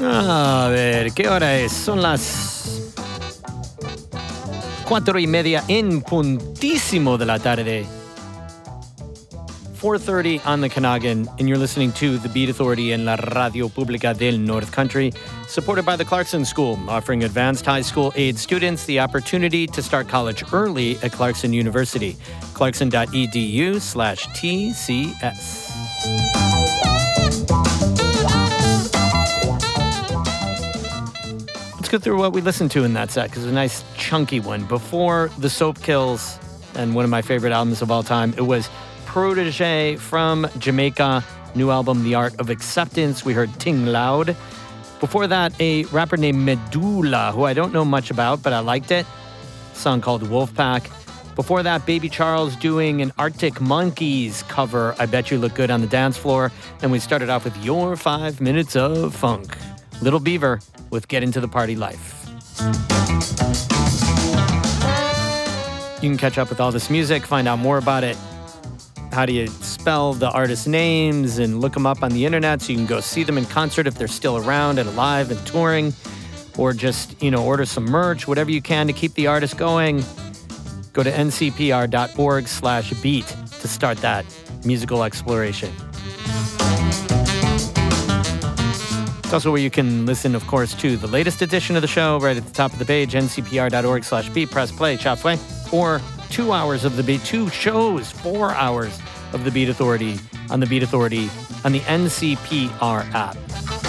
A ver, ¿qué hora es? Son las 4:30 en puntísimo de la tarde. 4:30 on the Kanagan, and you're listening to The Beat Authority en la Radio Pública del North Country, supported by the Clarkson School, offering advanced high school age students the opportunity to start college early at Clarkson University. Clarkson.edu/TCS. Let's go through what we listened to in that set, because it's a nice chunky one. Before the Soap Kills, and one of my favorite albums of all time, it was Protege from Jamaica, new album, The Art of Acceptance. We heard Ting Loud. Before that, a rapper named Medulla, who I don't know much about, but I liked it. A song called Wolfpack. Before that, Baby Charles doing an Arctic Monkeys cover, I Bet You Look Good on the Dance Floor. And we started off with Your 5 Minutes of Funk. Little Beaver with Get Into the Party Life. You can catch up with all this music, find out more about it. How do you spell the artist names and look them up on the internet so you can go see them in concert if they're still around and alive and touring, or just, order some merch, whatever you can to keep the artist going. Go to ncpr.org/beat to start that musical exploration. It's also where you can listen, of course, to the latest edition of the show right at the top of the page, ncpr.org/beat, press play, chat play, or 2 hours of the Beat, 2 shows, 4 hours of the Beat Authority on the Beat Authority on the NCPR app.